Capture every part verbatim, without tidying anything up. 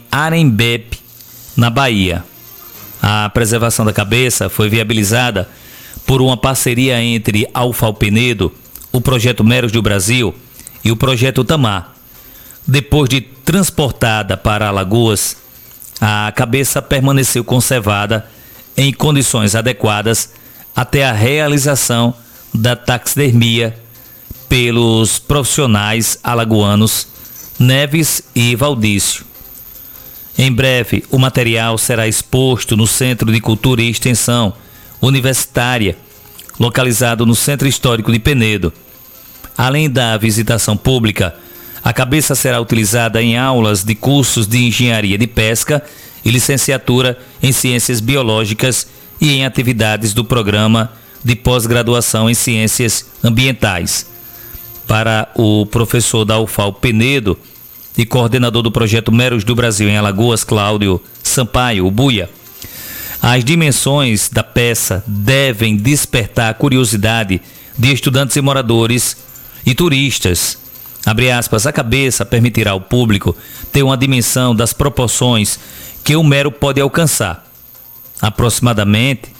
Arembepe, na Bahia. A preservação da cabeça foi viabilizada por uma parceria entre a U F A L Penedo, o Projeto Meros do Brasil e o Projeto Tamar. Depois de transportada para Alagoas, a cabeça permaneceu conservada em condições adequadas até a realização da taxidermia pelos profissionais alagoanos Neves e Valdício. Em breve, o material será exposto no Centro de Cultura e Extensão Universitária, localizado no Centro Histórico de Penedo. Além da visitação pública, a cabeça será utilizada em aulas de cursos de engenharia de pesca e licenciatura em ciências biológicas e em atividades do programa de pós-graduação em ciências ambientais. Para o professor da U F A L Penedo e coordenador do projeto Meros do Brasil em Alagoas, Cláudio Sampaio, o Buia, as dimensões da peça devem despertar a curiosidade de estudantes e moradores e turistas. Abre aspas, a cabeça permitirá ao público ter uma dimensão das proporções que o mero pode alcançar. Aproximadamente,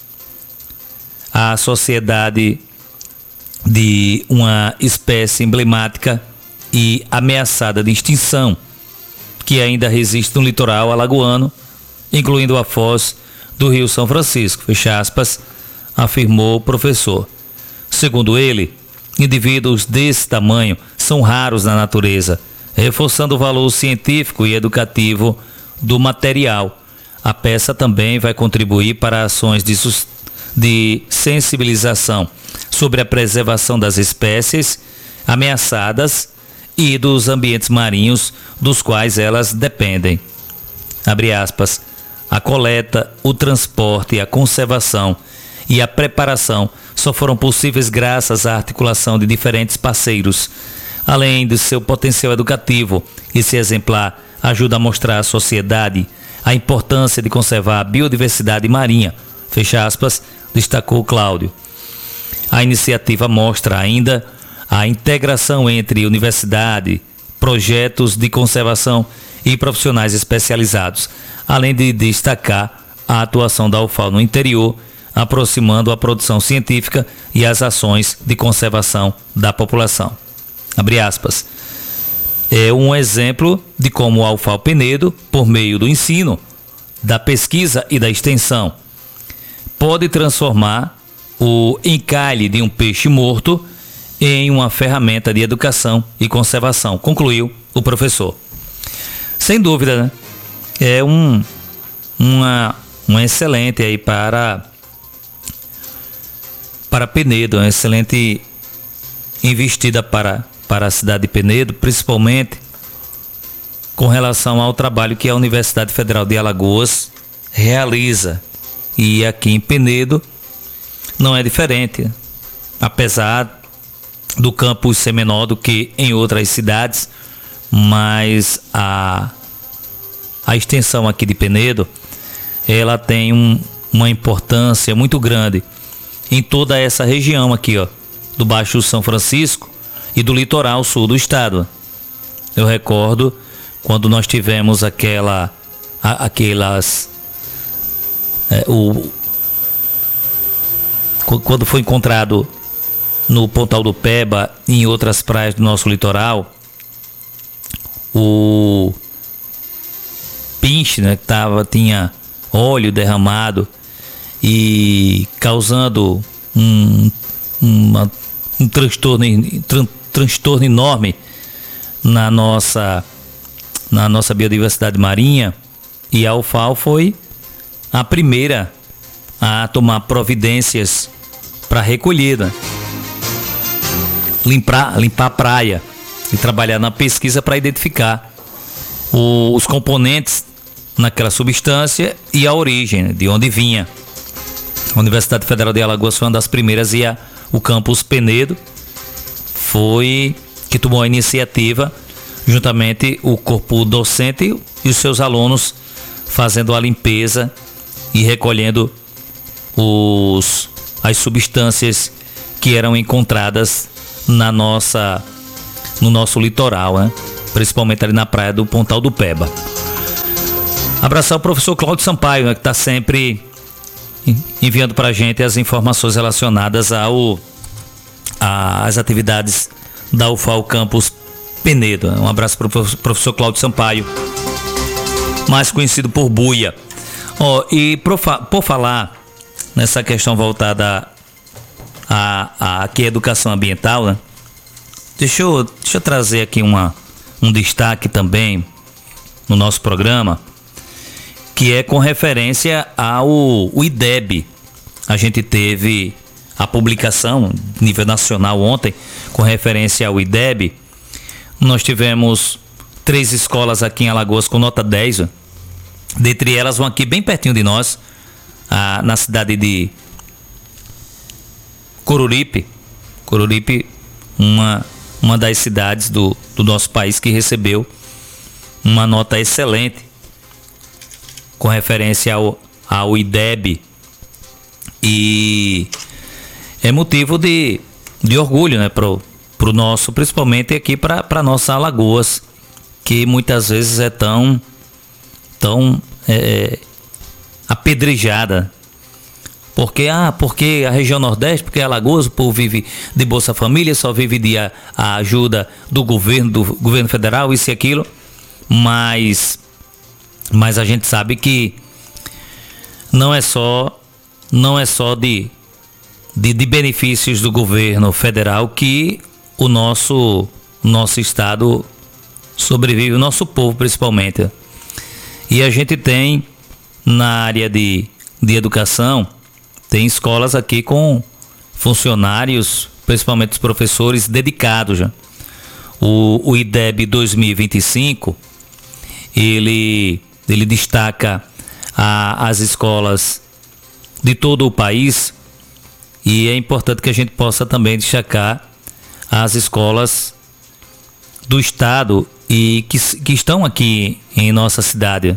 a sociedade de uma espécie emblemática e ameaçada de extinção, que ainda resiste no litoral alagoano, incluindo a foz do Rio São Francisco, fecha aspas, afirmou o professor. Segundo ele, indivíduos desse tamanho são raros na natureza, reforçando o valor científico e educativo do material. A peça também vai contribuir para ações de, de sensibilização sobre a preservação das espécies ameaçadas e dos ambientes marinhos dos quais elas dependem. Abre aspas, a coleta, o transporte, a conservação e a preparação só foram possíveis graças à articulação de diferentes parceiros. Além do seu potencial educativo, esse exemplar ajuda a mostrar à sociedade a importância de conservar a biodiversidade marinha, fecha aspas, destacou Cláudio. A iniciativa mostra ainda a integração entre universidade, projetos de conservação e profissionais especializados, além de destacar a atuação da U F A L no interior, aproximando a produção científica e as ações de conservação da população. Abre aspas. É um exemplo de como a U F A L Penedo, por meio do ensino, da pesquisa e da extensão, pode transformar o encalhe de um peixe morto em uma ferramenta de educação e conservação, concluiu o professor. Sem dúvida, né? É um, uma, uma excelente aí para, para Penedo, uma excelente investida para, para a cidade de Penedo, principalmente com relação ao trabalho que a Universidade Federal de Alagoas realiza. E aqui em Penedo não é diferente, apesar do campus ser menor do que em outras cidades, mas a, a extensão aqui de Penedo, ela tem um, uma importância muito grande em toda essa região aqui, ó, do Baixo São Francisco e do litoral sul do estado. Eu recordo quando nós tivemos aquela, a, aquelas, é, o, quando foi encontrado no Pontal do Peba e em outras praias do nosso litoral, o pinche, né, que tava, tinha óleo derramado e causando um, uma, um transtorno, tran, transtorno enorme na nossa, na nossa biodiversidade marinha, e a U F A L foi a primeira a tomar providências para recolhida, limpar, limpar a praia e trabalhar na pesquisa para identificar o, os componentes naquela substância e a origem, de onde vinha. A Universidade Federal de Alagoas foi uma das primeiras, e a, o campus Penedo foi que tomou a iniciativa, juntamente o corpo docente e os seus alunos, fazendo a limpeza e recolhendo os, as substâncias que eram encontradas na nossa, no nosso litoral, né? Principalmente ali na praia do Pontal do Peba. Abraçar o professor Cláudio Sampaio, né, que está sempre enviando para a gente as informações relacionadas ao, a, às atividades da U F A L Campus Penedo. Um abraço para o professor Cláudio Sampaio, mais conhecido por Buia. Oh, e por, por falar nessa questão voltada a, a, aqui a educação ambiental, né? Deixa eu, deixa eu trazer aqui uma, um destaque também no nosso programa, que é com referência ao o I D E B. A gente teve a publicação a nível nacional ontem com referência ao I D E B. Nós tivemos três escolas aqui em Alagoas com nota dez. Ó. Dentre elas, uma aqui bem pertinho de nós, a, na cidade de Coruripe. Coruripe, uma, uma das cidades do, do nosso país que recebeu uma nota excelente com referência ao, ao I D E B. E é motivo de, de orgulho, né, pro, pro nosso, principalmente aqui para para nossa Alagoas, que muitas vezes é tão tão é, apedrejada. Porque, ah, porque a região Nordeste, porque a Alagoas, o povo vive de Bolsa Família, só vive de a, a ajuda do governo, do governo federal, isso e aquilo. Mas, mas a gente sabe que não é só, não é só de, de, de benefícios do governo federal que o nosso, nosso estado sobrevive, o nosso povo principalmente. E a gente tem, na área de, de educação, tem escolas aqui com funcionários, principalmente os professores, dedicados já. O, o I D E B dois mil e vinte e cinco, ele, ele destaca a, as escolas de todo o país, e é importante que a gente possa também destacar as escolas do estado e que, que estão aqui em nossa cidade.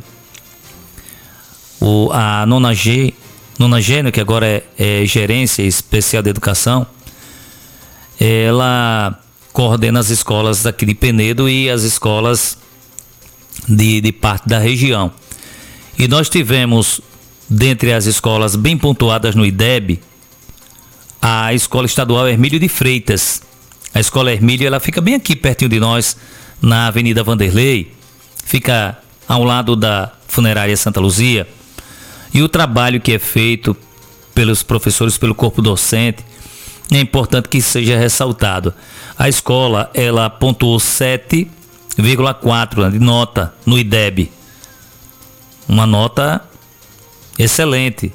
O, a nona G, nona G, que agora é, é Gerência Especial de Educação, ela coordena as escolas aqui de Penedo e as escolas de, de parte da região. E nós tivemos, dentre as escolas bem pontuadas no I D E B, a Escola Estadual Hermílio de Freitas. A Escola Hermílio, ela fica bem aqui pertinho de nós, na Avenida Vanderlei, fica ao lado da Funerária Santa Luzia. E o trabalho que é feito pelos professores, pelo corpo docente, é importante que seja ressaltado. A escola, ela pontuou sete vírgula quatro de nota no I D E B. Uma nota excelente.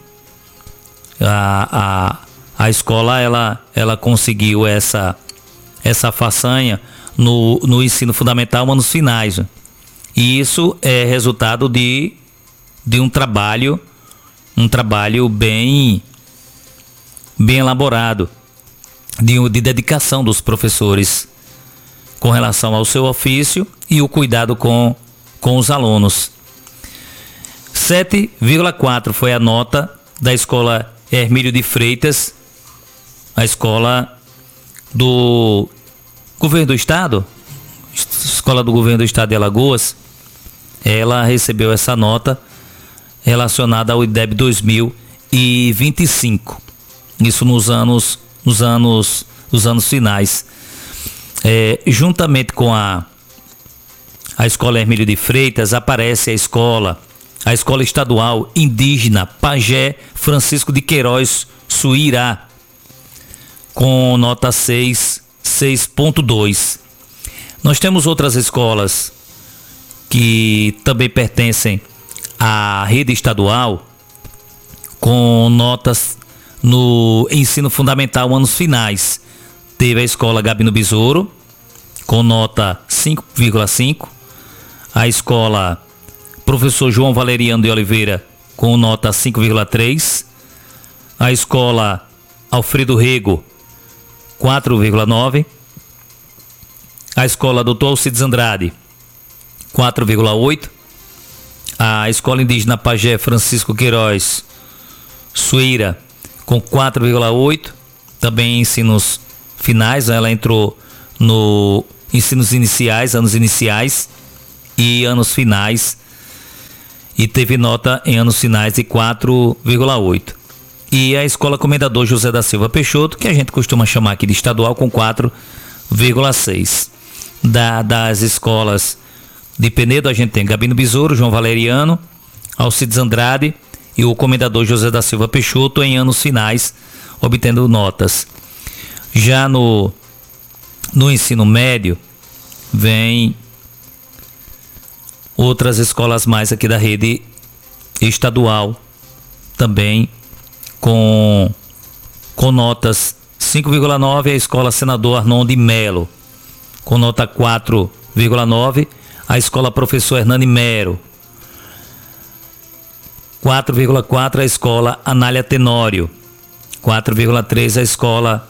A, a, a escola, ela, ela conseguiu essa, essa façanha no, no ensino fundamental, anos finais. E isso é resultado de, de um trabalho, um trabalho bem, bem elaborado, de, de dedicação dos professores com relação ao seu ofício e o cuidado com, com os alunos. sete vírgula quatro foi a nota da Escola Hermílio de Freitas, a escola do Governo do Estado, Escola do Governo do Estado de Alagoas. Ela recebeu essa nota relacionada ao I D E B dois mil e vinte e cinco. Isso nos anos, nos anos, nos anos finais. É, juntamente com a, a Escola Hermílio de Freitas, aparece a escola, a Escola Estadual Indígena Pajé Francisco de Queiroz Suirá, com nota seis, seis ponto dois. Nós temos outras escolas que também pertencem à rede estadual com notas no ensino fundamental anos finais. Teve a escola Gabino Besouro com nota cinco vírgula cinco, a escola Professor João Valeriano de Oliveira com nota cinco vírgula três, a escola Alfredo Rego quatro vírgula nove, a escola Doutor Alcides Andrade quatro vírgula oito, a escola indígena Pajé Francisco Queiroz Suíra com quatro vírgula oito, também em ensinos finais. Ela entrou no ensinos iniciais, anos iniciais e anos finais. e teve nota em anos finais de quatro vírgula oito. E a Escola Comendador José da Silva Peixoto, que a gente costuma chamar aqui de estadual, com quatro vírgula seis. Da, das escolas de Penedo, a gente tem Gabino Besouro, João Valeriano, Alcides Andrade e o Comendador José da Silva Peixoto em anos finais, obtendo notas. Já no, no ensino médio, vem outras escolas mais aqui da rede estadual, também com, com notas cinco vírgula nove, a Escola Senador Arnon de Melo, com nota quatro vírgula nove, a Escola Professor Hernani Mero, quatro vírgula quatro, a Escola Anália Tenório, quatro vírgula três, a Escola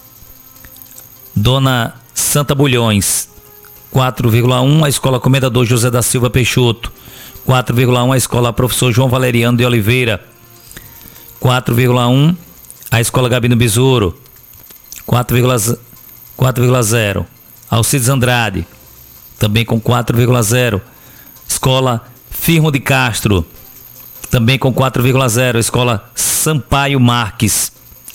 Dona Santa Bulhões, quatro vírgula um, a Escola Comendador José da Silva Peixoto, quatro vírgula um, a Escola Professor João Valeriano de Oliveira, quatro vírgula um, a Escola Gabino Besouro, quatro vírgula zero, Alcides Andrade, também com quatro vírgula zero, Escola Firmo de Castro, também com quatro vírgula zero, Escola Sampaio Marques,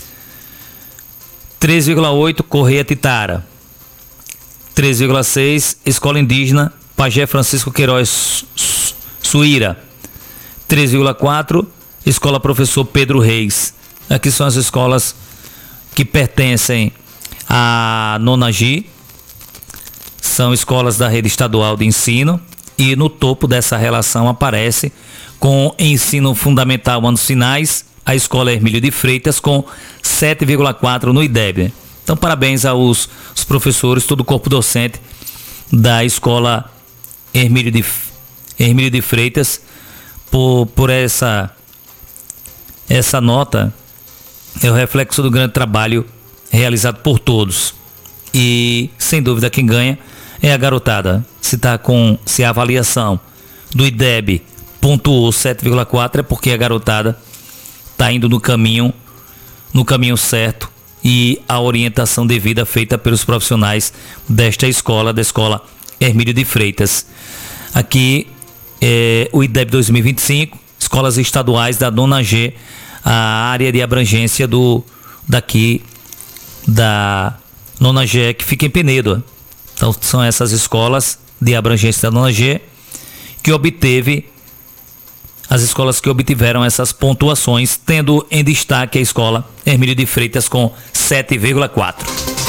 três vírgula oito, Correia Titara, três vírgula seis, Escola Indígena Pajé Francisco Queiroz Suíra, três vírgula quatro, Escola Professor Pedro Reis. Aqui são as escolas que pertencem à nona G, são escolas da rede estadual de ensino, e no topo dessa relação aparece, com ensino fundamental anos finais, a Escola Hermílio de Freitas, com sete vírgula quatro no I D E B. Então, parabéns aos os professores, todo o corpo docente da Escola Hermílio de, Hermílio de Freitas, por, por essa, essa nota. É o reflexo do grande trabalho realizado por todos. E, sem dúvida, quem ganha é a garotada. Se, tá com, se a avaliação do I D E B pontuou sete vírgula quatro, é porque a garotada está indo no caminho, no caminho certo, e a orientação devida feita pelos profissionais desta escola, da Escola Hermílio de Freitas. Aqui é o I D E B dois mil e vinte e cinco, escolas estaduais da nona G, a área de abrangência do daqui da nona G, que fica em Penedo. Então são essas escolas de abrangência da nona G que obteve, as escolas que obtiveram essas pontuações, tendo em destaque a Escola Hermílio de Freitas com sete vírgula quatro.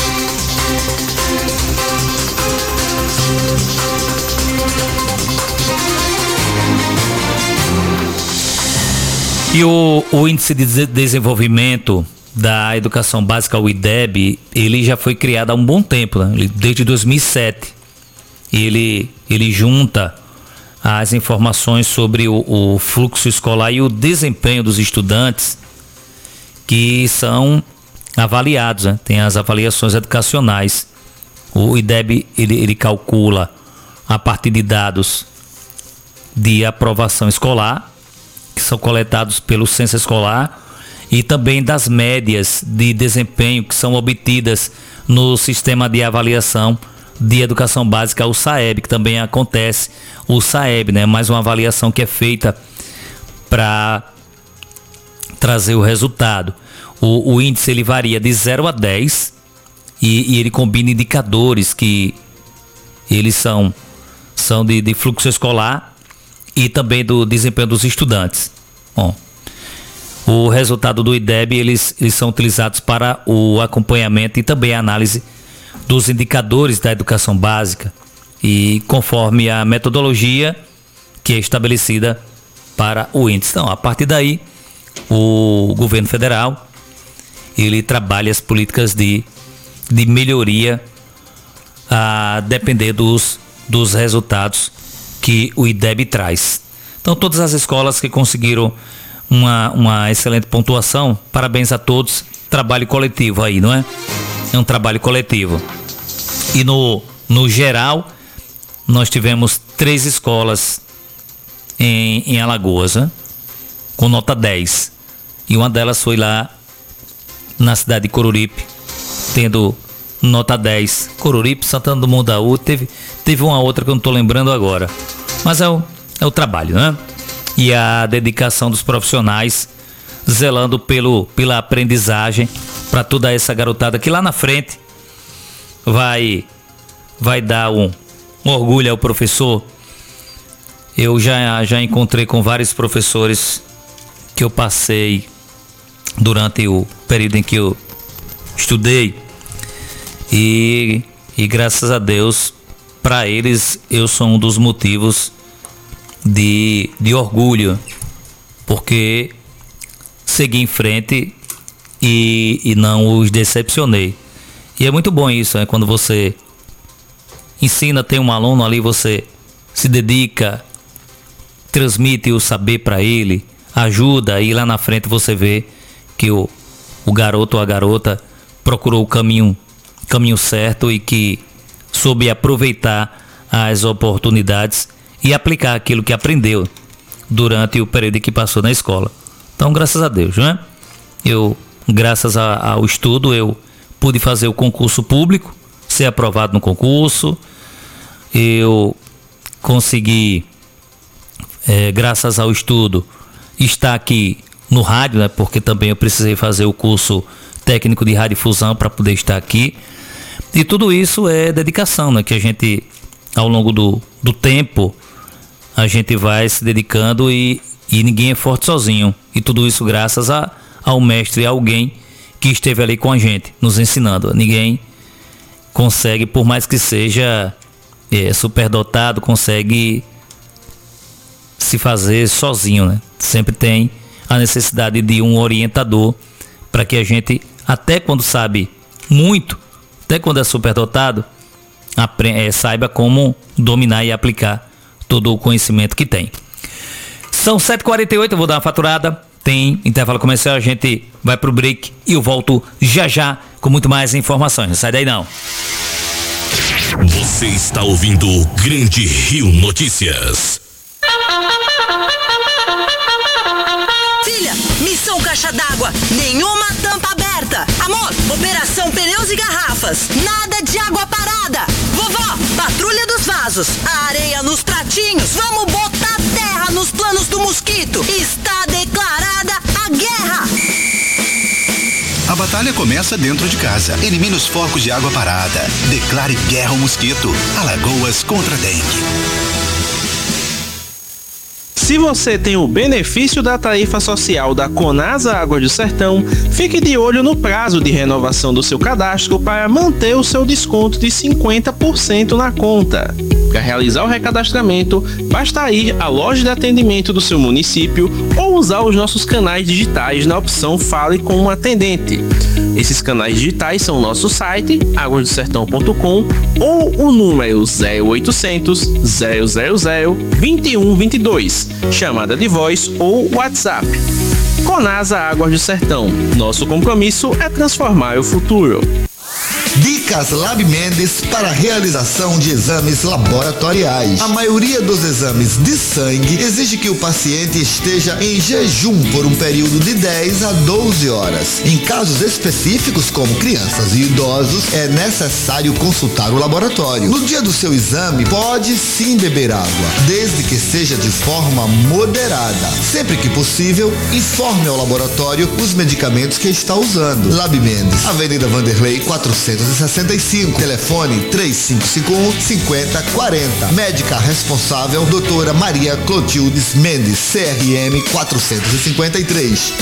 E o, o Índice de Desenvolvimento da Educação Básica, o I D E B, ele já foi criado há um bom tempo, né? Desde dois mil e sete. Ele, ele junta as informações sobre o, o fluxo escolar e o desempenho dos estudantes que são avaliados, né? Tem as avaliações educacionais. O I D E B ele, ele calcula a partir de dados de aprovação escolar, que são coletados pelo Censo Escolar, e também das médias de desempenho que são obtidas no Sistema de Avaliação de Educação Básica, o SAEB, que também acontece, o SAEB, né? Mais uma avaliação que é feita para trazer o resultado. O, o índice ele varia de zero a dez e, e ele combina indicadores que eles são, são de, de fluxo escolar e também do desempenho dos estudantes. Bom, o resultado do I D E B eles, eles são utilizados para o acompanhamento e também a análise dos indicadores da educação básica, e conforme a metodologia que é estabelecida para o índice. Então, a partir daí, o governo federal ele trabalha as políticas de, de melhoria a depender dos, dos resultados que o I D E B traz. Então, todas as escolas que conseguiram uma, uma excelente pontuação, parabéns a todos. Trabalho coletivo aí, não é? É um trabalho coletivo. E no, no geral, nós tivemos três escolas em, em Alagoas, né? Com nota dez. E uma delas foi lá na cidade de Coruripe, tendo nota dez. Coruripe, Santana do Mundaú, teve, teve uma outra que eu não estou lembrando agora. Mas é o, é o trabalho, né? e a dedicação dos profissionais, zelando pelo, pela aprendizagem para toda essa garotada que lá na frente vai, vai dar um, um orgulho ao professor. Eu já, já encontrei com vários professores que eu passei durante o período em que eu estudei e, e graças a Deus, para eles eu sou um dos motivos de, de orgulho, porque segui em frente e, e não os decepcionei. E é muito bom isso, né? Quando você ensina, tem um aluno ali, você se dedica, transmite o saber para ele, ajuda, e lá na frente você vê que o, o garoto ou a garota procurou o caminho, caminho certo e que soube aproveitar as oportunidades e aplicar aquilo que aprendeu durante o período que passou na escola. Então, graças a Deus, né? Eu, graças a, ao estudo, eu pude fazer o concurso público, ser aprovado no concurso. Eu consegui, é, graças ao estudo, estar aqui no rádio, né? Porque também eu precisei fazer o curso técnico de radiodifusão para poder estar aqui. E tudo isso é dedicação, né? Que a gente, ao longo do, do tempo, a gente vai se dedicando e, e ninguém é forte sozinho. E tudo isso graças a, ao mestre, a alguém que esteve ali com a gente, nos ensinando. Ninguém consegue, por mais que seja é, superdotado, consegue se fazer sozinho, né? Sempre tem a necessidade de um orientador para que a gente, até quando sabe muito, até quando é superdotado, é, saiba como dominar e aplicar todo o conhecimento que tem. São sete e quarenta e oito, eu vou dar uma faturada, tem intervalo comercial, a gente vai pro break e eu volto já já com muito mais informações. Não sai daí não. Você está ouvindo o Grande Rio Notícias. Filha, missão caixa d'água, nenhuma tampa aberta. Amor, operação pneus e garrafas, nada de água parada. Vovó, patrulha dos vasos, areia nos pratinhos, vamos botar terra nos planos do mosquito. Está declarada a guerra. A batalha começa dentro de casa. Elimine os focos de água parada. Declare guerra ao mosquito. Alagoas contra a dengue. Se você tem o benefício da tarifa social da Conasa Águas do Sertão, fique de olho no prazo de renovação do seu cadastro para manter o seu desconto de cinquenta por cento na conta. Para realizar o recadastramento, basta ir à loja de atendimento do seu município ou usar os nossos canais digitais na opção Fale com um atendente. Esses canais digitais são o nosso site, águas do sertão ponto com, ou o número zero oitocentos, zero zero zero, vinte e um vinte e dois, chamada de voz ou WhatsApp. Conasa Águas do Sertão, nosso compromisso é transformar o futuro. Dicas Lab Mendes para a realização de exames laboratoriais. A maioria dos exames de sangue exige que o paciente esteja em jejum por um período de dez a doze horas. Em casos específicos, como crianças e idosos, é necessário consultar o laboratório. No dia do seu exame, pode sim beber água, desde que seja de forma moderada. Sempre que possível, informe ao laboratório os medicamentos que está usando. Lab Mendes, Avenida Vanderlei quatrocentos e sessenta e cinco, telefone três cinco cinco um, cinco zero quatro zero. Médica responsável, doutora Maria Clotildes Mendes, C R M quatrocentos e cinquenta e três.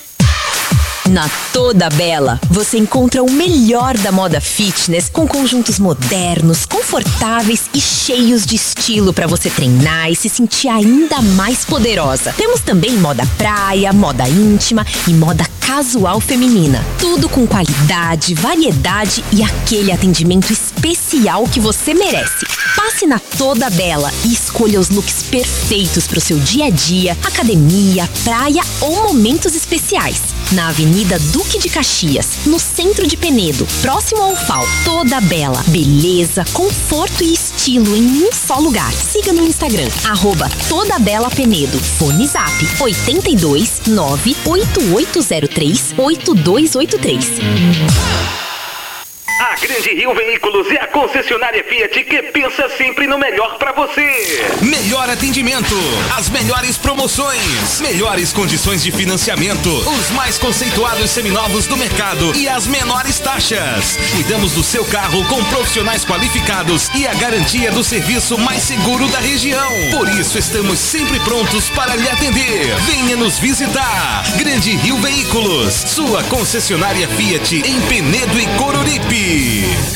Na Toda Bela, você encontra o melhor da moda fitness com conjuntos modernos, confortáveis e cheios de estilo para você treinar e se sentir ainda mais poderosa. Temos também moda praia, moda íntima e moda casual feminina. Tudo com qualidade, variedade e aquele atendimento especial que você merece. Passe na Toda Bela e escolha os looks perfeitos para o seu dia a dia, academia, praia ou momentos especiais. Na Avenida Duque de Caxias, no centro de Penedo, próximo ao F A O. Toda Bela, beleza, conforto e estilo em um só lugar. Siga no Instagram, arroba Toda Bela Penedo. Fone Zap oito dois nove oito oito zero três oito dois oito três. Grande Rio Veículos é a concessionária Fiat que pensa sempre no melhor para você. Melhor atendimento, as melhores promoções, melhores condições de financiamento, os mais conceituados seminovos do mercado e as menores taxas. Cuidamos do seu carro com profissionais qualificados e a garantia do serviço mais seguro da região. Por isso estamos sempre prontos para lhe atender. Venha nos visitar. Grande Rio Veículos, sua concessionária Fiat em Penedo e Coruripe.